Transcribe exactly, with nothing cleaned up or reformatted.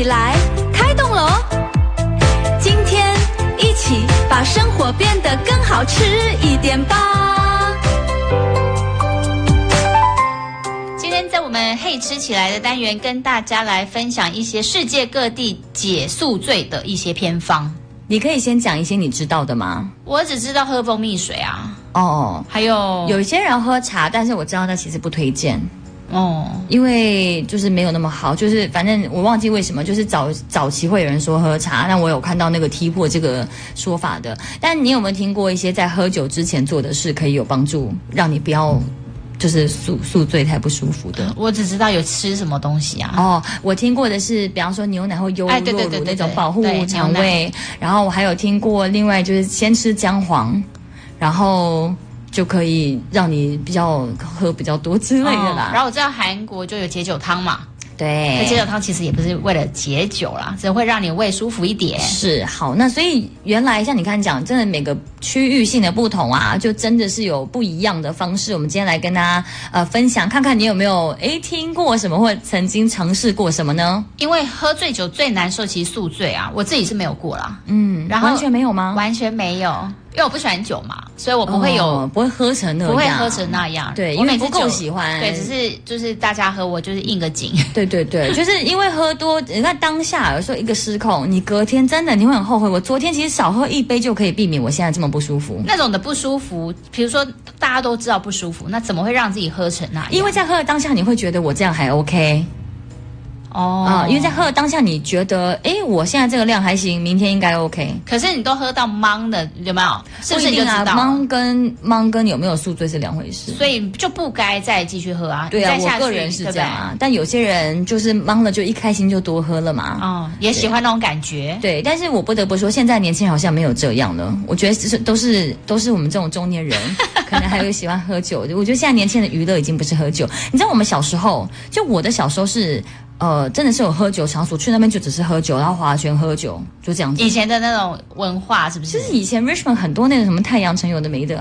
起来，开动喽！今天一起把生活变得更好吃一点吧。 今天在我们嘿吃起来的单元，跟大家来分享一些世界各地解宿醉的一些偏方。 你可以先讲一些你知道的吗？ 我只知道喝蜂蜜水啊， 哦， 还有有一些人喝茶，但是我知道他其实不推荐。 哦， 因为就是没有那么好，就是反正我忘记为什么，就是早早期会有人说喝茶，那我有看到那个踢破这个说法的。但你有没有听过一些在喝酒之前做的事可以有帮助，让你不要就是宿宿醉太不舒服的？ 我只知道有吃什么东西啊。 哦，我听过的是，比方说牛奶或优酪乳那种保护肠胃，然后我还有听过另外就是先吃姜黄，然后就可以让你比较喝比较多之类的啦。 哦、然后我知道韩国就有解酒汤嘛， 对， 解酒汤其实也不是为了解酒啦，只会让你胃舒服一点。 是，好，那所以原来像你看讲，真的每个区域性的不同啊，就真的是有不一样的方式。我们今天来跟大家呃分享，看看你有没有诶听过什么，或曾经尝试过什么呢？ 因为喝醉酒最难受，其实宿醉啊，我自己是没有过啦。 嗯，然后完全没有吗？ 完全没有。因为我不喜欢酒嘛，所以我不会有、 哦、不会喝成那样， 不会喝成那样。 对，因为不够喜欢。 对，只是就是大家喝，我就是应个景。 对对对，就是因为喝多，你看当下有时候一个失控，你隔天真的你会很后悔。我昨天其实少喝一杯就可以避免我现在这么不舒服。 那种的不舒服，比如说大家都知道不舒服，那怎么会让自己喝成那样？ 因为在喝的当下，你会觉得我这样还 OK。哦，啊、呃，因为在喝的当下，你觉得，哎，我现在这个量还行，明天应该 OK。 可是你都喝到懵的，有没有？是不是你就知道？ 懵跟懵跟有没有宿醉是两回事， 所以就不该再继续喝啊。 对啊，我个人是这样啊，但有些人就是懵了，就一开心就多喝了嘛。 哦，也喜欢那种感觉。 对，但是我不得不说，现在年轻人好像没有这样了。我觉得是都是都是我们这种中年人，可能还有喜欢喝酒。我觉得现在年轻人的娱乐已经不是喝酒。你知道我们小时候，就我的小时候是。呃，真的是有喝酒场所，去那边就只是喝酒，然后划拳喝酒，就这样子。 以前的那种文化是不是？ 就是以前 Richmond 很多那种什么太阳城有的没的、啊。